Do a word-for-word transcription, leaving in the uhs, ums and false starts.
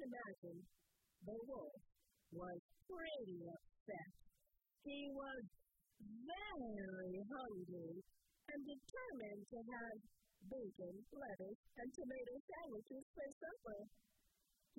imagine, the wolf was pretty upset. He was very hungry and determined to have bacon, lettuce, and tomato sandwiches for supper.